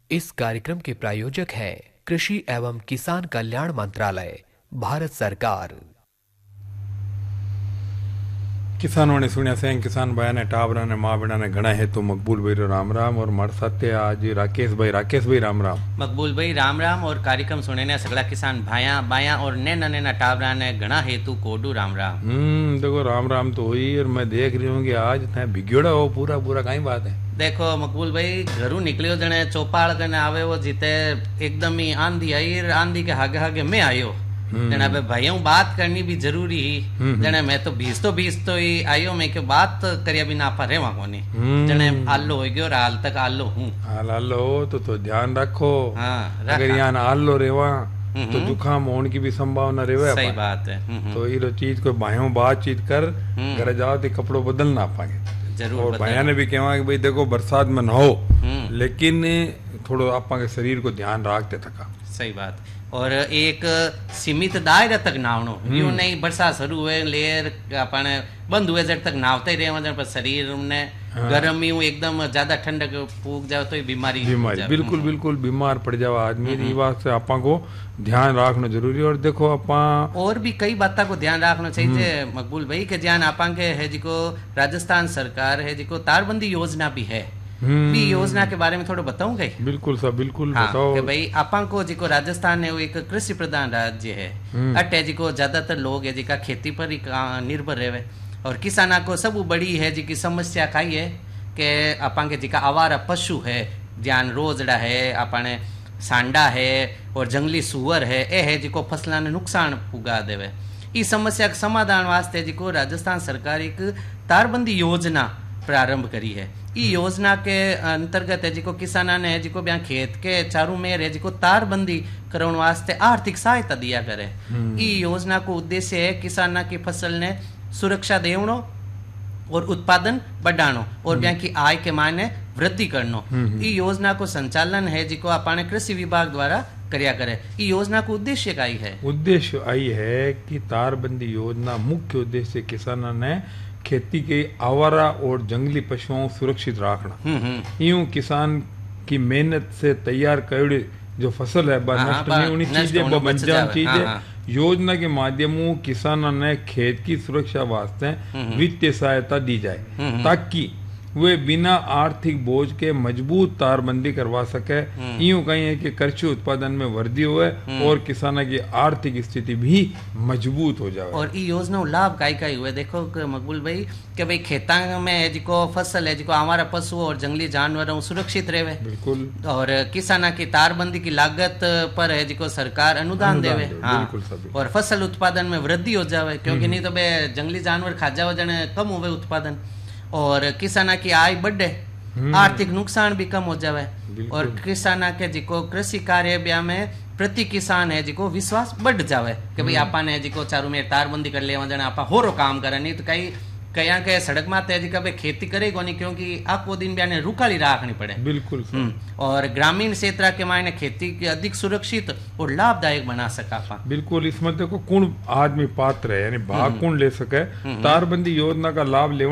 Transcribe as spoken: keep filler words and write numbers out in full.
इस कार्यक्रम के प्रायोजक हैं कृषि एवं किसान कल्याण मंत्रालय, भारत सरकार। किसानों ने सुनिया से किसान भाई ने टाबरा ने माँ बेड़ा ने घना है तो मकबूल भाई राम राम और मर सत्य आज राकेश भाई राकेश भाई राम राम मकबूल भाई राम राम और कार्यक्रम सुने ने सगला किसान भाया बाया और नैना नैना टाबरा ने घना हेतु कोडू राम राम। हम्म देखो राम राम तो हुई और मैं देख रही हूँ कि आज थे भिगोड़ा हो पूरा पूरा कहीं बात है। देखो मकबूल भाई घरू निकलियो जने चौपाल कने आवे वो जीते एकदम ही आंधी आई आंधी के हागे हागे मैं आयो जने अब भाइयों बात करनी भी जरूरी ही जने मैं तो बीस तो बीस तो ही आयो मैं के बात करिया बिना आपा रेवा कोनी जने आलो हो गयो हाल तक आलो हूं हाल आलो तो तो ध्यान रखो। हाँ, अगर यहाँ आलो रेवा तो जुकाम होने की भी संभावना रेवे। सही बात है। तो ये चीज को भाइयों बातचीत कर घर जाओ तो कपड़ों बदलना पाएंगे जरूर। और भैया ने भी कहा कि भाई देखो बरसात में न हो लेकिन थोड़ा आपा के शरीर को ध्यान रखते थका। सही बात। और एक सीमित दायरा तक नावनो यूं नहीं बरसात शुरू हुए लेर अपन बंद हुए जब तक नावते ही रहे पर शरीर ने गर्म यूं एकदम ज्यादा ठंडक फूक जाओ तो बीमारी बीमारी बिल्कुल बिल्कुल बीमार पड़ जाओ आदमी। ये बात से आपा को ध्यान रखना जरूरी। और देखो आपा और भी कई बातों को ध्यान रखना चाहिए मकबूल भाई के ध्यान आपा के है जिको राजस्थान सरकार है जिको तारबंदी योजना भी है भी योजना के बारे में थोड़ा बताऊंगा। बिल्कुल सब बिल्कुल हाँ, बताओ कि भाई आपा को जिको राजस्थान है वो एक कृषि प्रधान राज्य है अटे जिको ज्यादातर लोग है जिका खेती पर ही निर्भर रहे और किसाना को सब बड़ी है जिकी समस्या काई है कि आपा के जिका आवारा पशु है ध्यान रोजड़ा है आपने सांडा है और जंगली सुअर है ए है जिको फसलों ने नुकसान पुगा देवे। इस समस्या के समाधान वास्ते जिको राजस्थान सरकार एक तारबंदी योजना प्रारंभ करी है। ई योजना के अंतर्गत है जिको किसाना ने जिको ब्याह खेत के चारों मेर है जिको तारबंदी करने वास्ते आर्थिक सहायता दिया करे। ई योजना को उद्देश्य है किसाना की फसल ने सुरक्षा देवनो और उत्पादन बढ़ानो और ब्याह की आय के मायने वृद्धि करनो। ई योजना को संचालन है जिको अपने कृषि विभाग द्वारा करिया करे। ई योजना को उद्देश्य का ही है उद्देश्य आई है कि तारबंदी योजना मुख्य उद्देश्य किसाना ने खेती के आवारा और जंगली पशुओं सुरक्षित रखना। यूं किसान की मेहनत से तैयार करी जो फसल है नष्ट नहीं होनी चीजें बच जानी चीजें। योजना के माध्यमों किसानों ने खेत की सुरक्षा वास्ते वित्तीय सहायता दी जाए ताकि वे बिना आर्थिक बोझ के मजबूत तारबंदी करवा सके। यूं कहीं है कि कृषि उत्पादन में वृद्धि हुए और किसानों की आर्थिक स्थिति भी मजबूत हो जाए। और ये योजना लाभ काई काई हुए देखो मकबूल भाई कि भाई खेता में जिको फसल है जिको हमारा पशु और जंगली जानवर सुरक्षित रहे बिल्कुल। और किसाना की तारबंदी की लागत पर है जिको सरकार अनुदान देवे। हाँ। और फसल उत्पादन में वृद्धि हो जावे क्योंकि नहीं तो बे जंगली जानवर खा जावे जने कम हुए उत्पादन और किसाना की आय बढ़े आर्थिक नुकसान भी कम हो जावे और किसाना के जिको कृषि कार्य ब्या में प्रति किसान है जिको विश्वास बढ़ जावे कि भाई आपा ने जिको चारों में तारबंदी कर ले वजन आपा होरो काम करे नहीं तो कई कया के सड़क माते जी कभी खेती करेगो नहीं क्योंकि आपको दिन ब्याने रुकाली रखनी पड़े। बिल्कुल। और ग्रामीण क्षेत्र के मायने खेती के अधिक सुरक्षित और लाभदायक बना सका। बिल्कुल। इसमें देखो कौन आदमी पात्र है यानी भाग कौन ले सके तारबंदी योजना का लाभ ले